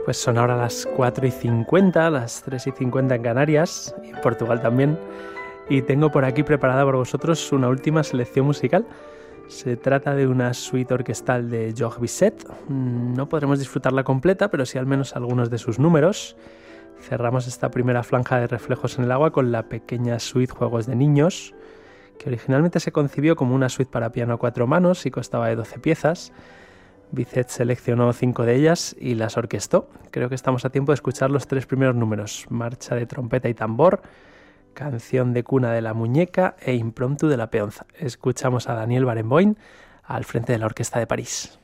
Pues son ahora las 4:50, las 3:50 en Canarias, y en Portugal también, y tengo por aquí preparada para vosotros una última selección musical. Se trata de una suite orquestal de Georges Bizet. No podremos disfrutarla completa, pero sí al menos algunos de sus números. Cerramos esta primera franja de Reflejos en el agua con la pequeña suite Juegos de Niños, que originalmente se concibió como una suite para piano a 4 manos y constaba de 12 piezas. Bizet seleccionó 5 de ellas y las orquestó. Creo que estamos a tiempo de escuchar los 3 primeros números: Marcha de trompeta y tambor, Canción de cuna de la muñeca e Impromptu de la peonza. Escuchamos a Daniel Barenboim al frente de la Orquesta de París.